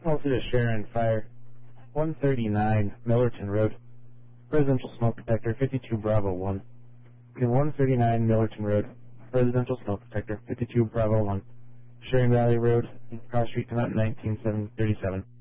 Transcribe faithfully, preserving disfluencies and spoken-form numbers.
Call to the Sharon Fire, one thirty-nine Millerton Road. Residential smoke detector, fifty-two Bravo one. one thirty-nine Millerton Road. Residential smoke detector, fifty-two Bravo one. Sharon Valley Road, Cross Street, come out nineteen seven thirty-seven.